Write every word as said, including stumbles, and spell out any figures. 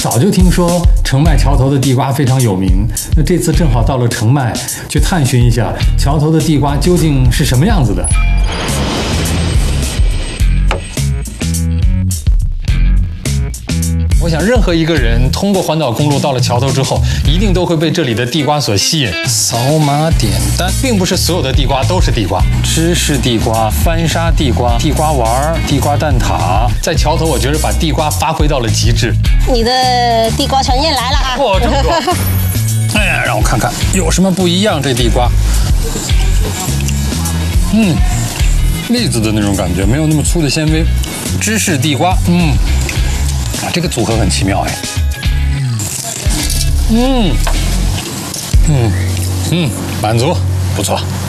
早就听说澄迈桥头的地瓜非常有名，那这次正好到了澄迈，去探寻一下桥头的地瓜究竟是什么样子的。我想，任何一个人通过环岛公路到了桥头之后，一定都会被这里的地瓜所吸引。扫码点单，并不是所有的地瓜都是地瓜，芝士地瓜、翻沙地瓜、地瓜丸、地瓜蛋挞，在桥头，我觉得把地瓜发挥到了极致。 你的地瓜盛宴来了啊！ 哇，这么多！哎呀，让我看看有什么不一样。这地瓜，嗯，栗子的那种感觉，没有那么粗的纤维。芝士地瓜，嗯。啊，这个组合很奇妙哎，嗯，嗯嗯，满足，不错。